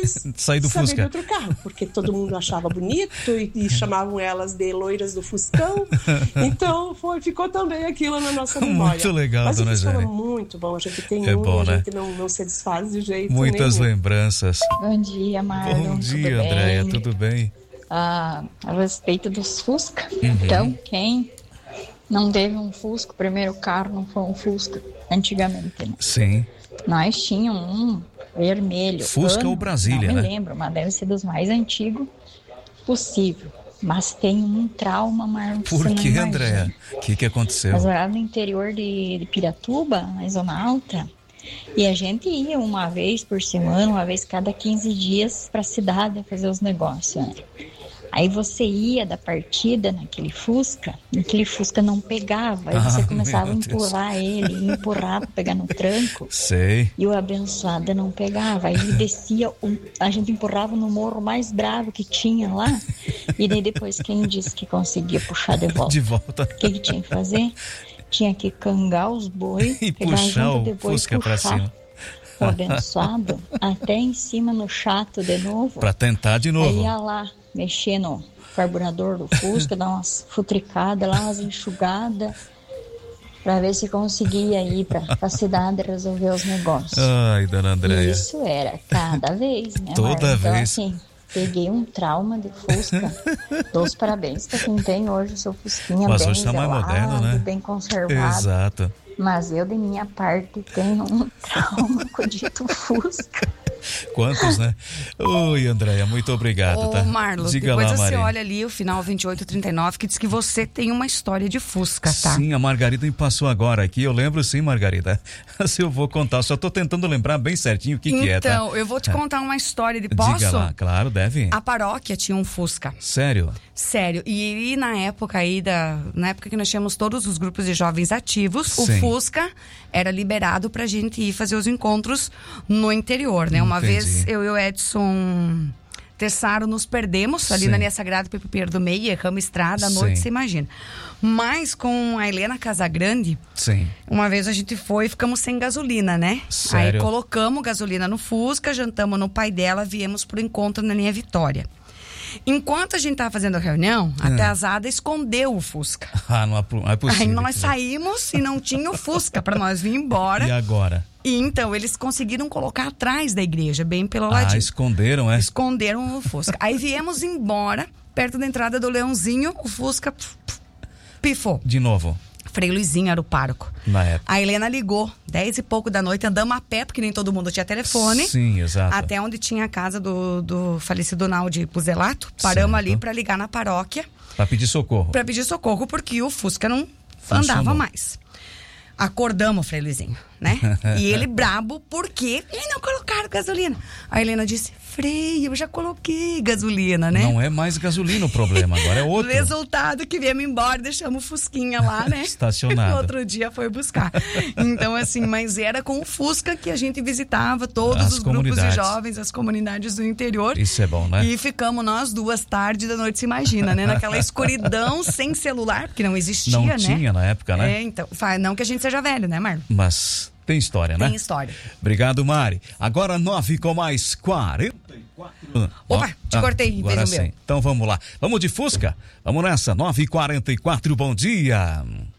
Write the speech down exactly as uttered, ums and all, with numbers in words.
quis sair do saber Fusca. de outro carro, porque todo mundo achava bonito e, e chamavam elas de loiras do Fuscão. Então foi, ficou também aquilo na nossa memória. Muito legal, Mas dona isso era Jane. muito bom, a gente tem É um bom, e a né? gente não, não se desfaz de jeito Muitas nenhum. lembranças. Bom dia, Marlon. Bom dia, tudo Andréia, bem? tudo bem? Ah, a respeito dos Fusca. Uhum. Então, quem não teve um Fusca, o primeiro carro não foi um Fusca, antigamente, né? Sim. Nós tínhamos um vermelho. Fusca ano, ou Brasília, não né? me lembro, mas deve ser dos mais antigos possível. Mas tem um trauma, Marlon. que Por você não que, imagina. Andréia? O que, que aconteceu? Nós morávamos no interior de, de Piratuba, na Zona Alta, e a gente ia uma vez por semana, uma vez cada quinze dias para a cidade fazer os negócios, né? Aí você ia da partida naquele Fusca, aquele Fusca não pegava, aí você Ah, começava a meu Deus. empurrar ele, empurrar para pegar no tranco, Sei. e o abençoado não pegava. Aí descia, um, a gente empurrava no morro mais bravo que tinha lá, e daí depois quem disse que conseguia puxar de volta? De volta. O que, que tinha que fazer? Tinha que cangar os bois, E pegar puxar junto o de boi e Fusca pra puxar cima. o abençoado até em cima no chato de novo. Pra tentar de Aí novo. ia lá mexer no carburador do Fusca, dar umas futricadas lá, umas enxugadas, pra ver se conseguia ir pra, pra cidade resolver os negócios. Ai, dona E Andréia. isso era cada vez, né? Toda Marlon? Então, vez. assim, peguei um trauma de Fusca. Dou os parabéns pra quem tem hoje o seu Fusquinha Mas bem hoje tá mais zelado, moderno, né? bem conservado. Exato. Mas eu, de minha parte, tenho um trauma com o dito Fusca. Quantos, né? Oi, Andréia, muito obrigado, Ô, tá? Marlos, Diga depois lá, você Maria. olha ali o final vinte e oito trinta e nove que diz que você tem uma história de Fusca, tá? Sim, a Margarida me passou agora aqui. Eu lembro sim, Margarida. Se eu vou contar, só tô tentando lembrar bem certinho o que, então, que é, tá? eu vou te contar uma história de posso? Diga lá, claro, deve. A paróquia tinha um Fusca. Sério? Sério, e, e na época aí, da, na época que nós tínhamos todos os grupos de jovens ativos, Sim. o Fusca era liberado pra gente ir fazer os encontros no interior, né? Uma Entendi. vez eu e o Edson Tessaro nos perdemos ali Sim. na linha Sagrada Pepe Pinheiro do Meio, erramos estrada à Sim. noite, você imagina. Mas com a Helena Casagrande, Sim. uma vez a gente foi e ficamos sem gasolina, né? Sério? Aí colocamos gasolina no Fusca, jantamos no pai dela, viemos pro encontro na linha Vitória. Enquanto a gente tava fazendo a reunião, a Ah. Teazada escondeu o Fusca. Ah, não é, não é possível. Aí nós que- saímos e não tinha o Fusca pra nós vir embora. E agora? E então eles conseguiram colocar atrás da igreja, bem pelo Ah, ladinho. esconderam, é? Esconderam o Fusca. Aí viemos embora, perto da entrada do Leãozinho, o Fusca pf, pf, pifou. De novo, Frei Luizinho era o pároco. na época. A Helena ligou, dez e pouco da noite, andamos a pé, porque nem todo mundo tinha telefone. Sim, exato. Até onde tinha a casa do, do falecido Naldi Puzelato. Paramos Certo. ali pra ligar na paróquia, Pra pedir socorro. pra pedir socorro, porque o Fusca não Funcionou. andava mais. Acordamos o Frei Luizinho, né? E ele brabo, porque eles não colocaram gasolina. A Helena disse, Frei, eu já coloquei gasolina, né? Não é mais gasolina o problema, agora é outro. Resultado que viemos embora, deixamos o Fusquinha lá, né? Estacionado. No outro dia foi buscar. Então, assim, mas era com o Fusca que a gente visitava todos As os grupos de comunidades. jovens, as comunidades do interior. Isso é bom, né? E ficamos nós duas tarde da noite, se imagina, né? Naquela escuridão, sem celular, porque não existia, Não né? tinha na época, né? É, então, fa- não que a gente seja velho, né, Marlon? Mas tem história, né? Tem história. Obrigado, Mari. Agora nove com mais quarenta e quatro. Opa, te cortei, agora fez o meu. sim. Então vamos lá. Vamos de Fusca? Vamos nessa, nove e quarenta e quatro, bom dia.